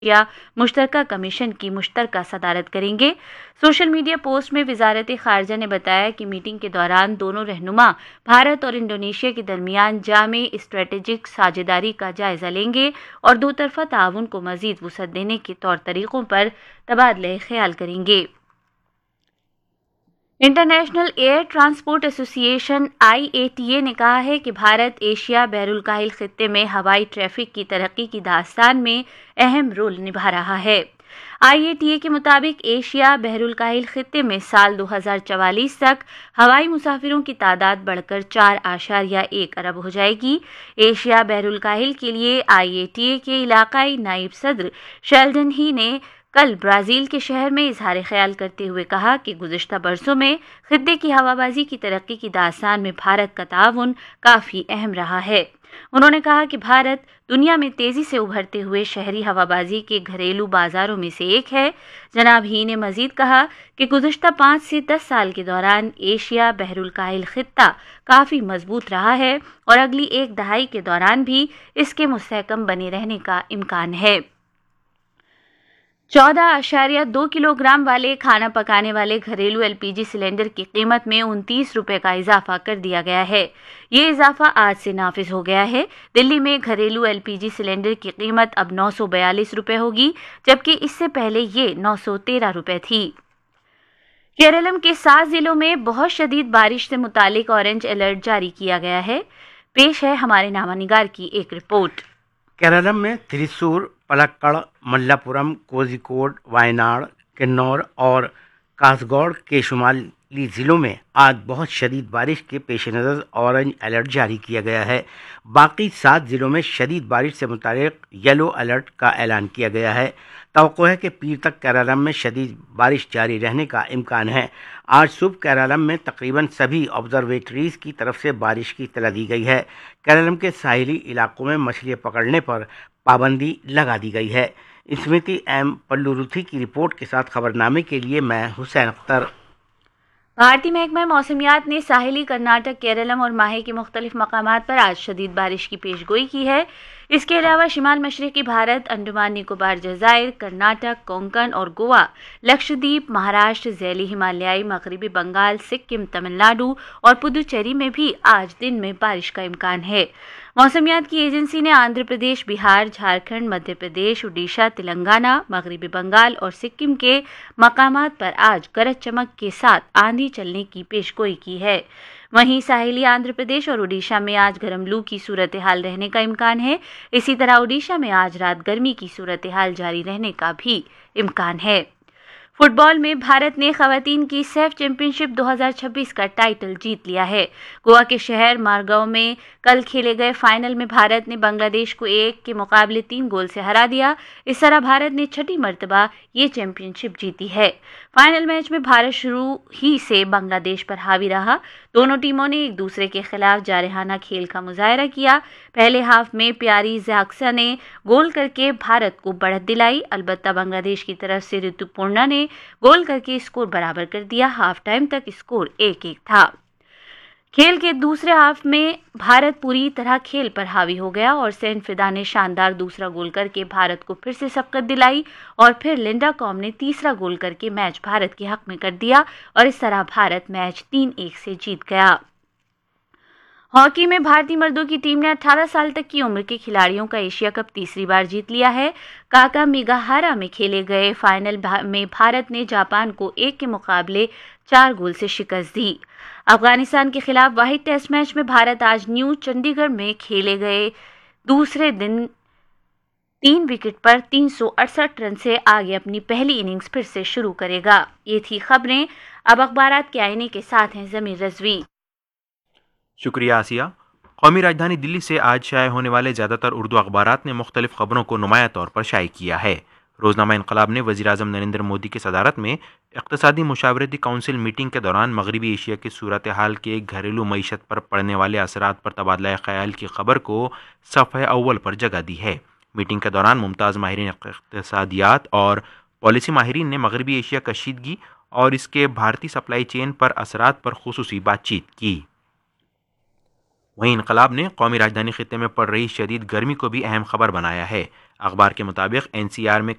یا مشترکہ کمیشن کی مشترکہ صدارت کریں گے۔ سوشل میڈیا پوسٹ میں وزارت خارجہ نے بتایا کہ میٹنگ کے دوران دونوں رہنما بھارت اور انڈونیشیا کے درمیان جامع اسٹریٹجک ساجھیداری کا جائزہ لیں گے اور دو طرفہ تعاون کو مزید وسعت دینے کے طور طریقوں پر تبادلہ خیال کریں گے۔ انٹرنیشنل ایئر ٹرانسپورٹ ایسوسی ایشن IATA نے کہا ہے کہ بھارت ایشیا بحر الکاہل خطے میں ہوائی ٹریفک کی ترقی کی داستان میں اہم رول نبھا رہا ہے۔ IATA کے مطابق ایشیا بحر الکاہل خطے میں سال 2044 تک ہوائی مسافروں کی تعداد بڑھ کر 4.1 ارب ہو جائے گی۔ ایشیا بحر الکاہل کے لیے IATA کے علاقائی نائب صدر شیلڈن ہی نے کل برازیل کے شہر میں اظہار خیال کرتے ہوئے کہا کہ گزشتہ برسوں میں خطے کی ہوابازی کی ترقی کی داستان میں بھارت کا تعاون کافی اہم رہا ہے۔ انہوں نے کہا کہ بھارت دنیا میں تیزی سے ابھرتے ہوئے شہری ہوابازی کے گھریلو بازاروں میں سے ایک ہے۔ جناب ہی نے مزید کہا کہ گزشتہ 5 سے 10 سال کے دوران ایشیا بحر الکاہل خطہ کافی مضبوط رہا ہے اور اگلی ایک دہائی کے دوران بھی اس کے مستحکم بنے رہنے کا امکان ہے۔ 14.2 کلو گرام والے کھانا پکانے والے گھریلو LPG سلنڈر کی قیمت میں 29 روپے کا اضافہ کر دیا گیا ہے۔ یہ اضافہ آج سے نافذ ہو گیا ہے۔ دلی میں گھریلو LPG سلنڈر کی قیمت اب 942 روپے ہوگی، جبکہ اس سے پہلے یہ 913 روپے تھی۔ کیرالم کے 7 ضلعوں میں بہت شدید بارش سے متعلق اورنج الرٹ جاری کیا گیا ہے۔ پیش ہے ہمارے نامہ نگار کی ایک رپورٹ۔ کیرالم میں تھریسور، پلکڑ، ملپورم، کوزیکوڈ، وائناڈ، کنور اور کاسگوڈ کے شمالی ضلعوں میں آج بہت شدید بارش کے پیش نظر اورنج الرٹ جاری کیا گیا ہے۔ باقی 7 ضلعوں میں شدید بارش سے متعلق یلو الرٹ کا اعلان کیا گیا ہے۔ توقع ہے کہ پیر تک کیرالم میں شدید بارش جاری رہنے کا امکان ہے۔ آج صبح کیرالم میں تقریباً سبھی آبزرویٹریز کی طرف سے بارش کی اطلاع دی گئی ہے۔ کیرالم کے ساحلی علاقوں میں مچھلی پکڑنے پر پابندی لگا دی گئی ہے۔ اسمرتی ایم پلوروتھی کی رپورٹ کے ساتھ خبرنامے کے لیے میں حسین اختر۔ بھارتی محکمہ موسمیات نے ساحلی کرناٹک، کیرالم اور ماہے کے مختلف مقامات پر آج شدید بارش کی پیش گوئی کی ہے۔ اس کے علاوہ شمال مشرقی بھارت، انڈمان نکوبار جزائر، کرناٹک، کونکن اور گوا، لکشدیپ، مہاراشٹر، ذیلی ہمالیائی، مغربی بنگال، سکم، تمل ناڈو اور پدوچیری میں بھی آج دن میں بارش کا امکان ہے۔ موسمیات کی ایجنسی نے آندھرا پردیش، بہار، جھارکھنڈ، مدھیہ پردیش، اڈیشہ، تلنگانہ، مغربی بنگال اور سکم کے مقامات پر آج گرج چمک کے ساتھ آندھی چلنے کی پیشگوئی کی ہے۔ وہیں ساحلی آندھرا پردیش اور اڈیشہ میں آج گرم لو کی صورتحال رہنے کا امکان ہے۔ اسی طرح اڈیشہ میں آج رات گرمی کی صورتحال جاری رہنے کا بھی امکان ہے۔ فٹ بال میں بھارت نے خواتین کی سیف چیمپئن شپ 2026 کا ٹائٹل جیت لیا ہے۔ گوا کے شہر مارگاؤ میں کل کھیلے گئے فائنل میں بھارت نے بنگلہ دیش کو 1 کے مقابلے 3 گول سے ہرا دیا۔ اس طرح بھارت نے 6ٹھی مرتبہ یہ چیمپئن شپ جیتی ہے۔ فائنل میچ میں بھارت شروع ہی سے بنگلہ دیش پر حاوی رہا۔ دونوں ٹیموں نے ایک دوسرے کے خلاف جارحانہ کھیل کا مظاہرہ کیا۔ پہلے ہاف میں پیاری زاکسا نے گول کر کے بھارت کو بڑھت دلائی، البتہ بنگلہ دیش کی طرف سے رتو پورنا نے گول کر کے اسکور برابر کر دیا۔ ہاف ٹائم تک اسکور 1-1 تھا۔ کھیل کے دوسرے ہاف میں بھارت پوری طرح کھیل پر حاوی ہو گیا اور سین فدا نے شاندار دوسرا گول کر کے بھارت کو پھر سے سبقت دلائی اور پھر لنڈا کام نے تیسرا گول کر کے میچ بھارت کے حق میں کر دیا اور اس طرح بھارت میچ 3-1 سے جیت گیا۔ ہاکی میں بھارتی مردوں کی ٹیم نے 18 سال تک کی عمر کے کھلاڑیوں کا ایشیا کپ تیسری بار جیت لیا ہے۔ کاکا میگاہارا میں کھیلے گئے فائنل میں بھارت نے جاپان کو 1 کے مقابلے 4 گول سے شکست دی۔ افغانستان کے خلاف واحد ٹیسٹ میچ میں بھارت آج نیو چنڈی گڑھ میں کھیلے گئے دوسرے دن 3 وکٹ پر 368 رن سے آگے اپنی پہلی اننگز پھر سے شروع کرے گا۔ یہ تھی خبریں۔ اب اخبارات کے آئینے کے ساتھ ہیں ضمیر رضوی۔ شکریہ آسیہ۔ قومی راجدھانی دلی سے آج شائع ہونے والے زیادہ تر اردو اخبارات نے مختلف خبروں کو نمایاں طور پر شائع کیا ہے۔ روزنامہ انقلاب نے وزیر اعظم نریندر مودی کی صدارت میں اقتصادی مشاورتی کونسل میٹنگ کے دوران مغربی ایشیا کی صورتحال کے گھریلو معیشت پر پڑنے والے اثرات پر تبادلہ خیال کی خبر کو صفحہ اول پر جگہ دی ہے۔ میٹنگ کے دوران ممتاز ماہرین اقتصادیات اور پالیسی ماہرین نے مغربی ایشیا کشیدگی اور اس کے بھارتی سپلائی چین پر اثرات پر خصوصی بات چیت کی۔ وہیں انقلاب نے قومی راجدھانی خطے میں پڑ رہی شدید گرمی کو بھی اہم خبر بنایا ہے۔ اخبار کے مطابق NCR میں